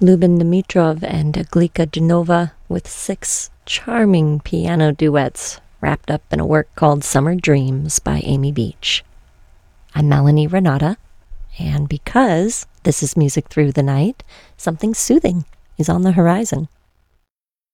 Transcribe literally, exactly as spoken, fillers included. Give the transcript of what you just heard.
Lubin Dimitrov and Glika Genova with six charming piano duets wrapped up in a work called Summer Dreams by Amy Beach. I'm Melanie Renata, and because this is Music Through the Night, something soothing is on the horizon.